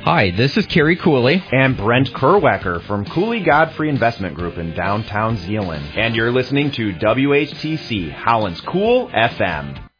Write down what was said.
Hi, this is Kerry Cooley. And Brent Kerwecker from Cooley Godfrey Investment Group in downtown Zeeland. And you're listening to WHTC, Holland's Cool FM.